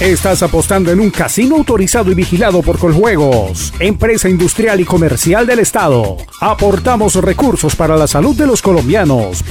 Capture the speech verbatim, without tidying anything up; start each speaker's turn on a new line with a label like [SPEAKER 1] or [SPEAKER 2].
[SPEAKER 1] Estás apostando en un casino autorizado y vigilado por Coljuegos, empresa industrial y comercial del Estado. Aportamos recursos para la salud de los colombianos.